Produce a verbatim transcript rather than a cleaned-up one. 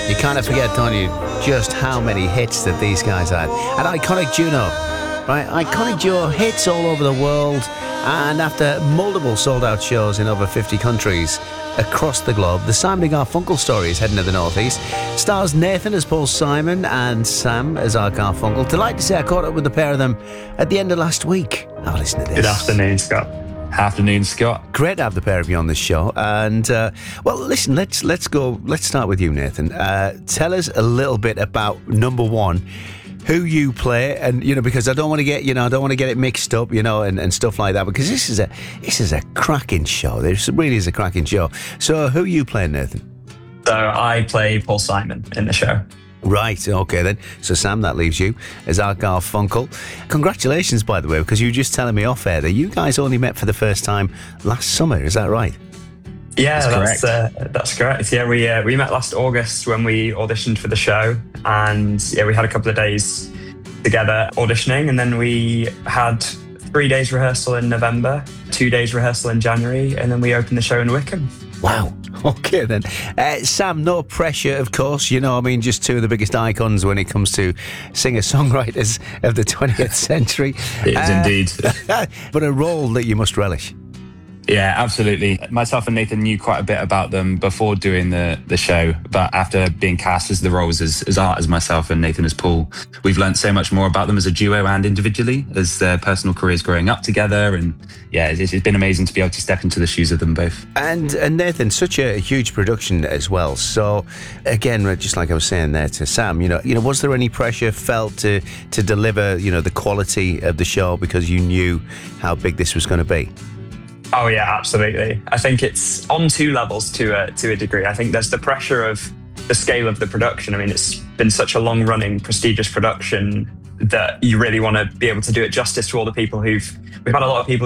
You kind of forget, don't you, just how many hits that these guys had. And Iconic Juno, right? Iconic Duo hits all over the world, and after multiple sold-out shows in over fifty countries across the globe, the Simon and Garfunkel story is heading to the northeast. Stars Nathan as Paul Simon and Sam as Art Garfunkel. Delighted to say I caught up with the pair of them at the end of last week. Have a listen to this. Good afternoon, Scott. Afternoon, Scott. Great to have the pair of you on the show. And uh, well, listen, let's let's go. Let's start with you, Nathan. Uh, tell us a little bit about number one, who you play, and you know, because I don't want to get you know, I don't want to get it mixed up, you know, and, and stuff like that. Because this is a this is a cracking show. This really is a cracking show. So, who you play, Nathan? So I play Paul Simon in the show. Right, okay then. So Sam, that leaves you as Art Garfunkel. Congratulations, by the way, because you were just telling me off air that you guys only met for the first time last summer. Is that right? Yeah, that's that's correct. Uh, that's correct. Yeah, we uh, we met last August when we auditioned for the show, and yeah, we had a couple of days together auditioning, and then we had three days rehearsal in November, two days rehearsal in January, and then we opened the show in Wickham. Wow. Okay then. Uh, Sam, no pressure, of course. You know, I mean, just two of the biggest icons when it comes to singer-songwriters of the twentieth century. It is uh, indeed. But a role that you must relish. Yeah, absolutely. Myself and Nathan knew quite a bit about them before doing the, the show, but after being cast as the roles as, as Art as myself and Nathan as Paul, we've learned so much more about them as a duo and individually as their personal careers growing up together. And yeah, it's, it's been amazing to be able to step into the shoes of them both. And, and Nathan, such a huge production as well. So again, just like I was saying there to Sam, you know, you know, was there any pressure felt to to deliver, you know, the quality of the show because you knew how big this was going to be? Oh yeah, absolutely. I think it's on two levels to a, to a degree. I think there's the pressure of the scale of the production. I mean, it's been such a long-running, prestigious production that you really want to be able to do it justice to all the people who've... We've had a lot of people